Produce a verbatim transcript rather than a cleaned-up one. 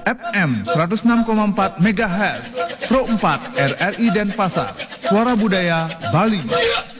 F M seratus enam koma empat megahertz, Pro empat R R I Denpasar, Suara Budaya Bali.